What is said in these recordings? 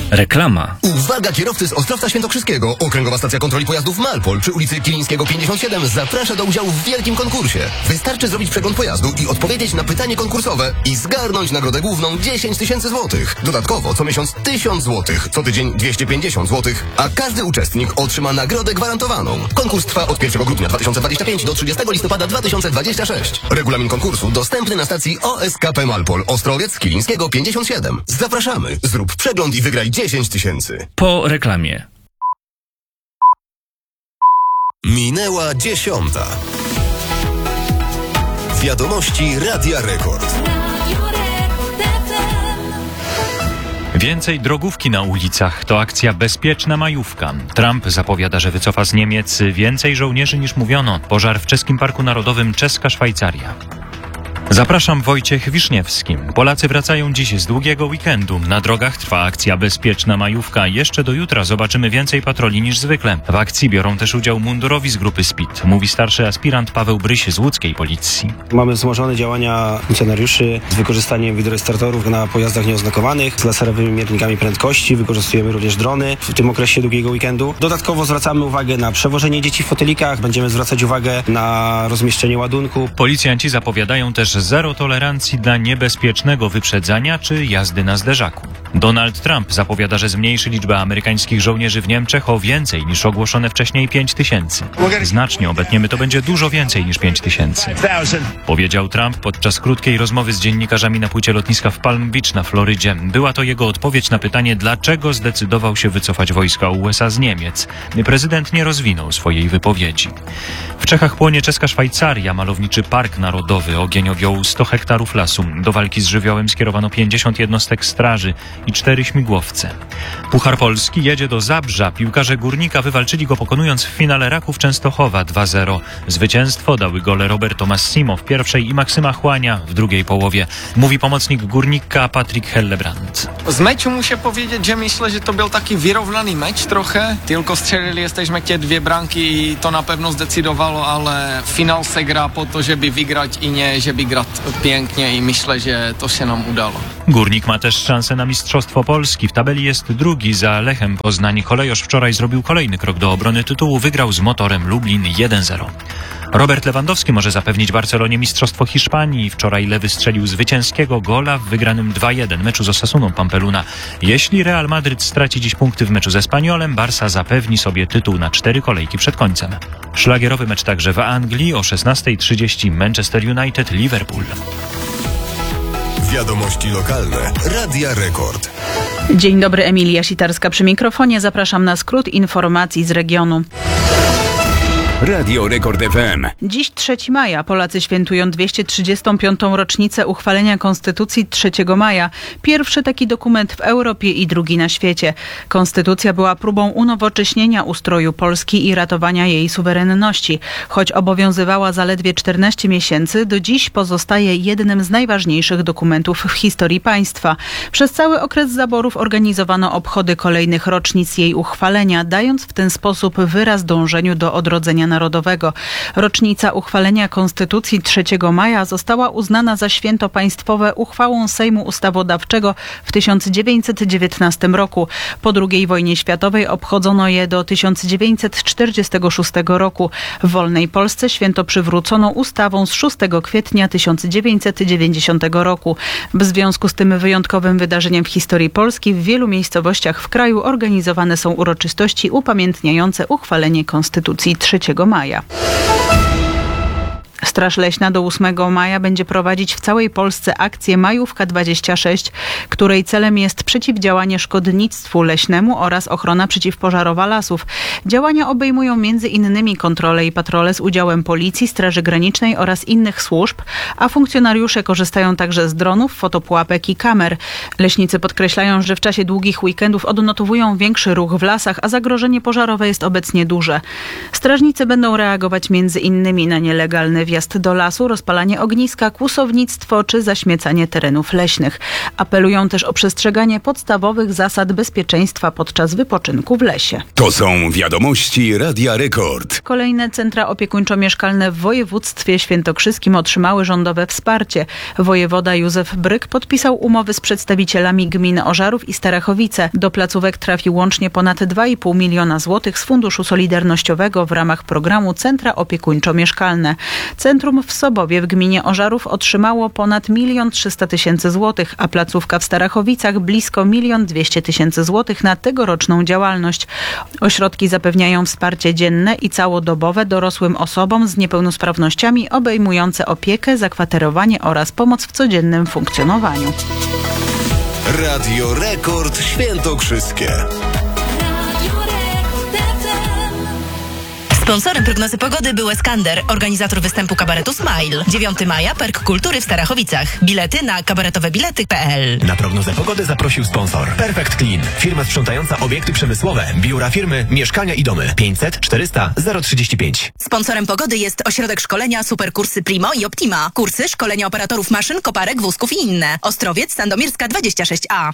Reklama. Uwaga kierowcy z Ostrowca Świętokrzyskiego! Okręgowa Stacja Kontroli Pojazdów Malpol przy ulicy Kilińskiego 57 zaprasza do udziału w wielkim konkursie. Wystarczy zrobić przegląd pojazdu i odpowiedzieć na pytanie konkursowe i zgarnąć nagrodę główną 10 000 złotych. Dodatkowo co miesiąc 1000 złotych, co tydzień 250 złotych, a każdy uczestnik otrzyma nagrodę gwarantowaną. Konkurs trwa od 1 grudnia 2025 do 30 listopada 2026. Regulamin konkursu dostępny na stacji OSKP Malpol, Ostrowiec Kilińskiego 57. Zapraszamy! Zrób przegląd i wygraj 10 000. Po reklamie. Minęła 10. Wiadomości Radia Rekord. Więcej drogówki na ulicach to akcja Bezpieczna Majówka. Trump zapowiada, że wycofa z Niemiec więcej żołnierzy niż mówiono. Pożar w czeskim Parku Narodowym Czeska Szwajcaria. Zapraszam, Wojciech Wiszniewski. Polacy wracają dziś z długiego weekendu. Na drogach trwa akcja Bezpieczna Majówka. Jeszcze do jutra zobaczymy więcej patroli niż zwykle. W akcji biorą też udział mundurowi z grupy SPID, mówi starszy aspirant Paweł Bryś z łódzkiej policji. Mamy wzmożone działania funkcjonariuszy z wykorzystaniem wideorejestratorów na pojazdach nieoznakowanych, z laserowymi miernikami prędkości. Wykorzystujemy również drony w tym okresie długiego weekendu. Dodatkowo zwracamy uwagę na przewożenie dzieci w fotelikach. Będziemy zwracać uwagę na rozmieszczenie ładunku. Policjanci zapowiadają też zero tolerancji dla niebezpiecznego wyprzedzania czy jazdy na zderzaku. Donald Trump zapowiada, że zmniejszy liczbę amerykańskich żołnierzy w Niemczech o więcej niż ogłoszone wcześniej 5 000. Znacznie obetniemy, to będzie dużo więcej niż 5 000. Powiedział Trump podczas krótkiej rozmowy z dziennikarzami na płycie lotniska w Palm Beach na Florydzie. Była to jego odpowiedź na pytanie, dlaczego zdecydował się wycofać wojska USA z Niemiec. Prezydent nie rozwinął swojej wypowiedzi. W Czechach płonie czeska Szwajcaria, malowniczy park narodowy. Ogień objął 100 hektarów lasu. Do walki z żywiołem skierowano 50 jednostek straży i 4 śmigłowce. Puchar Polski jedzie do Zabrza. Piłkarze Górnika wywalczyli go, pokonując w finale Raków Częstochowa 2-0. Zwycięstwo dały gole Roberto Massimo w pierwszej i Maksyma Chłania w drugiej połowie. Mówi pomocnik Górnika Patryk Hellebrand. Z meczu muszę powiedzieć, że myślę, że to był taki wyrównany mecz trochę. Tylko strzelili jesteśmy te 2 bramki i to na pewno zdecydowało, ale finał se gra po to, żeby wygrać i nie, żeby grać pięknie i myślę, że to się nam udało. Górnik ma też szansę na Mistrzostwo Polski. W tabeli jest drugi za Lechem Poznań. Kolejorz wczoraj zrobił kolejny krok do obrony tytułu. Wygrał z Motorem Lublin 1-0. Robert Lewandowski może zapewnić Barcelonie Mistrzostwo Hiszpanii. Wczoraj Lewy strzelił zwycięskiego gola w wygranym 2-1 meczu z Osasuną Pampeluna. Jeśli Real Madryt straci dziś punkty w meczu ze Espanyolem, Barca zapewni sobie tytuł na 4 kolejki przed końcem. Szlagierowy mecz także w Anglii o 16:30 Manchester United Liverpool. Wiadomości lokalne. Radia Rekord. Dzień dobry, Emilia Sitarska przy mikrofonie. Zapraszam na skrót informacji z regionu. Radio Rekord FM. Dziś 3 maja. Polacy świętują 235. rocznicę uchwalenia Konstytucji 3 maja. Pierwszy taki dokument w Europie i drugi na świecie. Konstytucja była próbą unowocześnienia ustroju Polski i ratowania jej suwerenności. Choć obowiązywała zaledwie 14 miesięcy, do dziś pozostaje jednym z najważniejszych dokumentów w historii państwa. Przez cały okres zaborów organizowano obchody kolejnych rocznic jej uchwalenia, dając w ten sposób wyraz dążeniu do odrodzenia narodowego. Rocznica uchwalenia Konstytucji 3 maja została uznana za święto państwowe uchwałą Sejmu Ustawodawczego w 1919 roku. Po II wojnie światowej obchodzono je do 1946 roku. W wolnej Polsce święto przywrócono ustawą z 6 kwietnia 1990 roku. W związku z tym wyjątkowym wydarzeniem w historii Polski w wielu miejscowościach w kraju organizowane są uroczystości upamiętniające uchwalenie Konstytucji 3 maja. Straż Leśna do 8 maja będzie prowadzić w całej Polsce akcję Majówka 26, której celem jest przeciwdziałanie szkodnictwu leśnemu oraz ochrona przeciwpożarowa lasów. Działania obejmują m.in. kontrole i patrole z udziałem Policji, Straży Granicznej oraz innych służb, a funkcjonariusze korzystają także z dronów, fotopułapek i kamer. Leśnicy podkreślają, że w czasie długich weekendów odnotowują większy ruch w lasach, a zagrożenie pożarowe jest obecnie duże. Strażnicy będą reagować m.in. na nielegalne wjazdy wjazd do lasu, rozpalanie ogniska, kłusownictwo czy zaśmiecanie terenów leśnych. Apelują też o przestrzeganie podstawowych zasad bezpieczeństwa podczas wypoczynku w lesie. To są wiadomości Radia Rekord. Kolejne centra opiekuńczo-mieszkalne w województwie świętokrzyskim otrzymały rządowe wsparcie. Wojewoda Józef Bryk podpisał umowy z przedstawicielami gmin Ożarów i Starachowice. Do placówek trafi łącznie ponad 2,5 miliona złotych z Funduszu Solidarnościowego w ramach programu Centra Opiekuńczo-Mieszkalne. Centrum w Sobowie w gminie Ożarów otrzymało ponad 1 300 000 złotych, a placówka w Starachowicach blisko 1 200 000 złotych na tegoroczną działalność. Ośrodki zapewniają wsparcie dzienne i całodobowe dorosłym osobom z niepełnosprawnościami obejmujące opiekę, zakwaterowanie oraz pomoc w codziennym funkcjonowaniu. Radio Rekord Świętokrzyskie. Sponsorem prognozy pogody był Eskander, organizator występu kabaretu Smile. 9 maja, Park Kultury w Starachowicach. Bilety na kabaretowebilety.pl. Na prognozę pogody zaprosił sponsor Perfect Clean, firma sprzątająca obiekty przemysłowe, biura firmy, mieszkania i domy. 500 400 035. Sponsorem pogody jest ośrodek szkolenia Superkursy Primo i Optima. Kursy szkolenia operatorów maszyn, koparek, wózków i inne. Ostrowiec, Sandomierska 26A.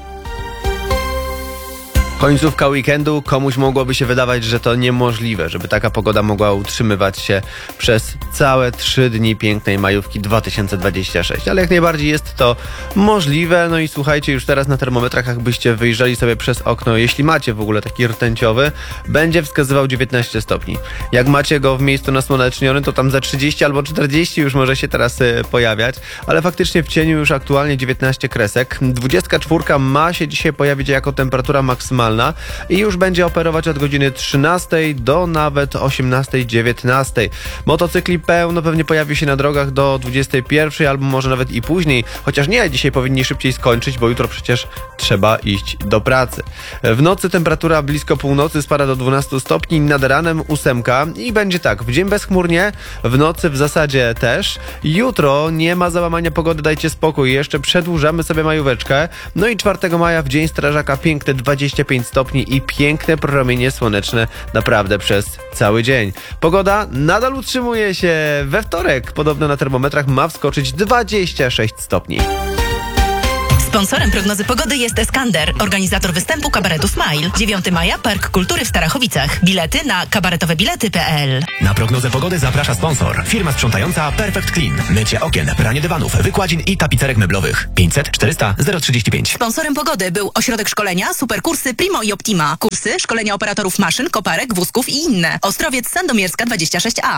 Końcówka weekendu, komuś mogłoby się wydawać, że to niemożliwe, żeby taka pogoda mogła utrzymywać się przez całe 3 dni pięknej majówki 2026, ale jak najbardziej jest to możliwe. No i słuchajcie, już teraz na termometrach, jakbyście wyjrzeli sobie przez okno, jeśli macie w ogóle taki rtęciowy, będzie wskazywał 19 stopni. Jak macie go w miejscu nasłonecznionym, to tam za 30 albo 40 już może się teraz pojawiać, ale faktycznie w cieniu już aktualnie 19 kresek. 24 ma się dzisiaj pojawić jako temperatura maksymalna i już będzie operować od godziny 13 do nawet 18-19. Motocykli pełno pewnie pojawi się na drogach do 21 albo może nawet i później, chociaż nie, dzisiaj powinni szybciej skończyć, bo jutro przecież trzeba iść do pracy. W nocy temperatura blisko północy spada do 12 stopni, nad ranem 8 i będzie tak, w dzień bezchmurnie, w nocy w zasadzie też. Jutro nie ma załamania pogody, dajcie spokój, jeszcze przedłużamy sobie majóweczkę. No i 4 maja w dzień strażaka piękne 25 stopni i piękne promienie słoneczne naprawdę przez cały dzień. Pogoda nadal utrzymuje się. We wtorek podobno na termometrach ma wskoczyć 26 stopni. Sponsorem prognozy pogody jest Eskander, organizator występu kabaretu Smile. 9 maja, Park Kultury w Starachowicach. Bilety na kabaretowebilety.pl. Na prognozę pogody zaprasza sponsor firma sprzątająca Perfect Clean, mycie okien, pranie dywanów, wykładzin i tapicerek meblowych. 500 400 035. Sponsorem pogody był ośrodek szkolenia Superkursy Primo i Optima. Kursy szkolenia operatorów maszyn, koparek, wózków i inne. Ostrowiec, Sandomierska 26A.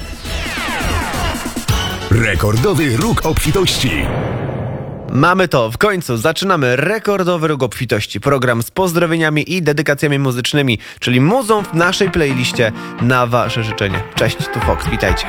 Rekordowy róg obfitości. Mamy to, w końcu zaczynamy rekordowy róg obfitości. Program z pozdrowieniami i dedykacjami muzycznymi, czyli muzą w naszej playliście na wasze życzenie. Cześć, tu Fox, witajcie.